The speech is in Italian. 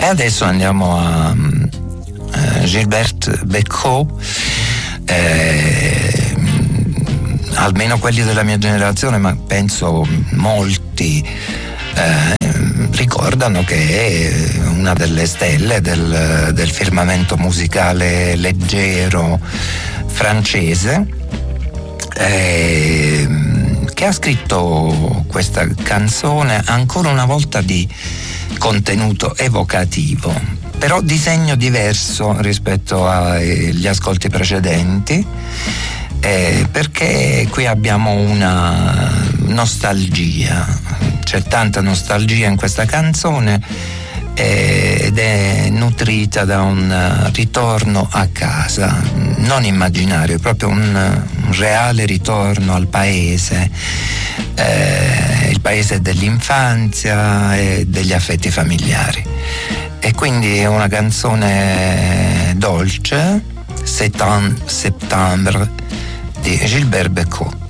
E adesso andiamo a Gilbert Bécaud. Almeno quelli della mia generazione, ma penso molti ricordano che è una delle stelle del firmamento musicale leggero francese, che ha scritto questa canzone ancora una volta di contenuto evocativo, però di segno diverso rispetto agli ascolti precedenti, perché qui abbiamo una nostalgia, c'è tanta nostalgia in questa canzone ed è nutrita da un ritorno a casa, non immaginario, proprio un reale ritorno al paese, il paese dell'infanzia e degli affetti familiari. E quindi è una canzone dolce, 7 Septembre di Gilbert Bécaud.